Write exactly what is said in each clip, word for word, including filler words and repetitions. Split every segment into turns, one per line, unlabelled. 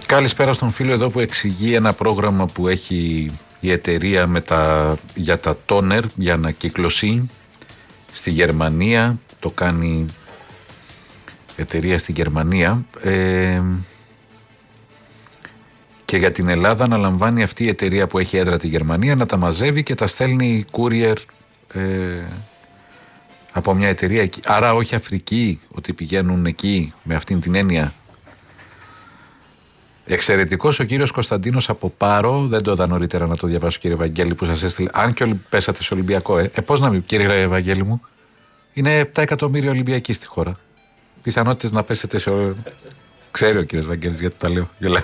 Καλησπέρα στον φίλο εδώ που εξηγεί ένα πρόγραμμα που έχει η εταιρεία με τα, για τα τόνερ, για ανακύκλωση στη Γερμανία. Το κάνει εταιρεία στη Γερμανία. Ε, και για την Ελλάδα αναλαμβάνει αυτή η εταιρεία που έχει έδρα τη Γερμανία να τα μαζεύει και τα στέλνει courier ε, από μια εταιρεία εκεί. Άρα όχι Αφρική, ότι πηγαίνουν εκεί με αυτήν την έννοια. Εξαιρετικός ο κύριος Κωνσταντίνος από Πάρο. Δεν το είδα νωρίτερα να το διαβάσω, κύριε Βαγγέλη, που σας έστειλε. Αν και όλοι πέσατε σε Ολυμπιακό, ε. ε πώς να μην, κύριε Ευαγγέλη μου. Είναι επτά εκατομμύρια Ολυμπιακοί στη χώρα. Πιθανότητες να πέσετε σε. Ξέρει ο κύριος Βαγγέλης γιατί τα λέω. Γελάει.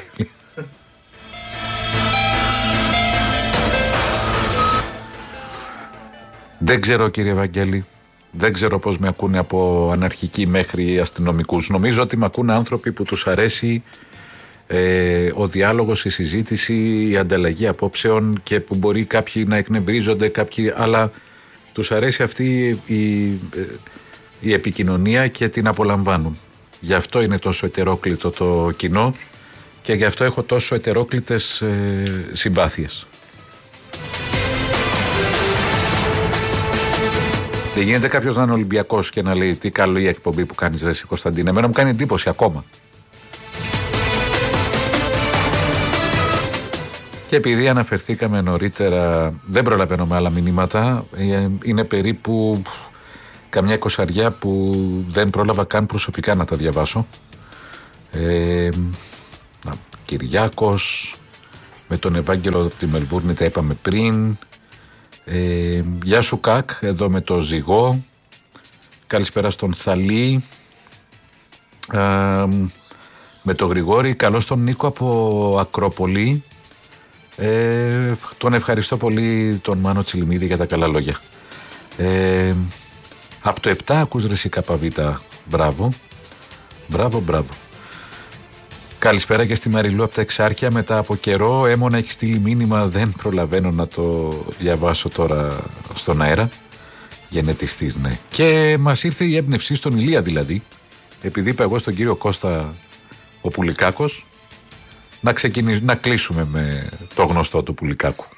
Δεν ξέρω, κύριε Βαγγέλη. Δεν ξέρω πώς με ακούνε από αναρχικοί μέχρι αστυνομικούς. Νομίζω ότι με ακούνε άνθρωποι που τους αρέσει ε, ο διάλογος, η συζήτηση, η ανταλλαγή απόψεων και που μπορεί κάποιοι να εκνευρίζονται, κάποιοι, αλλά τους αρέσει αυτή η, η επικοινωνία και την απολαμβάνουν. Γι' αυτό είναι τόσο ετερόκλητο το κοινό και γι' αυτό έχω τόσο ετερόκλητες ε, συμπάθειες. Δεν γίνεται κάποιος να είναι Ολυμπιακός και να λέει τι καλό η εκπομπή που κάνεις, ρε Κωνσταντίνε. Εμένα μου κάνει εντύπωση ακόμα. Και επειδή αναφερθήκαμε νωρίτερα, δεν προλαβαίνω με άλλα μηνύματα. Είναι περίπου καμιά εικοσαριά που δεν πρόλαβα καν προσωπικά να τα διαβάσω. Ε, Κυριάκος, με τον Ευάγγελο από τη Μελβούρνη τα είπαμε πριν. Ε, γεια σου Κακ, εδώ με το Ζυγό. Καλησπέρα στον Θαλή, ε, με το Γρηγόρη. Καλώς τον Νίκο από Ακρόπολη. ε, Τον ευχαριστώ πολύ τον Μάνο Τσιλιμίδη για τα καλά λόγια. ε, Από το επτά ακούς ρε σι Καπαβίτα. Μπράβο. Μπράβο, μπράβο. Καλησπέρα και στη Μαριλού από τα Εξάρχεια. Μετά από καιρό, Έμονα έχει στείλει μήνυμα. Δεν προλαβαίνω να το διαβάσω τώρα στον αέρα. Γενετιστής, ναι. Και μας ήρθε η έμπνευση στον Ηλία δηλαδή. Επειδή είπα εγώ στον κύριο Κώστα ο Πουλικάκος, να, ξεκινήσουμε, να κλείσουμε με το γνωστό του Πουλικάκου.